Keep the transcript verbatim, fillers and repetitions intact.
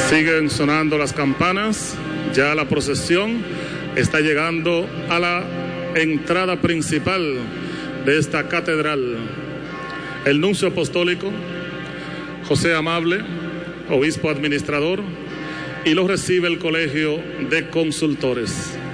Siguen sonando las campanas, ya la procesión está llegando a la entrada principal de esta catedral. El nuncio apostólico, José Amable, obispo administrador, y lo recibe el Colegio de Consultores.